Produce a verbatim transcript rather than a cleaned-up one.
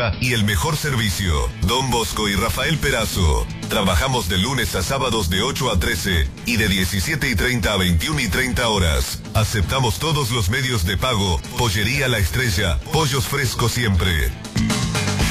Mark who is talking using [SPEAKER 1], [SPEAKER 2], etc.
[SPEAKER 1] limpieza y el mejor servicio. Don Bosco y Rafael Perazo. Trabajamos de lunes a sábados de ocho a trece y de diecisiete y treinta a veintiuna y treinta horas. Aceptamos todos los medios de pago. Pollería La Estrella. Pollos frescos siempre.